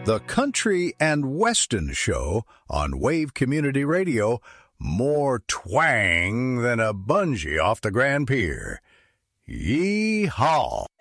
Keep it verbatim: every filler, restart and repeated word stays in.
The Country and Weston Show on Wave Community Radio. More twang than a bungee off the Grand Pier. Yee-haw.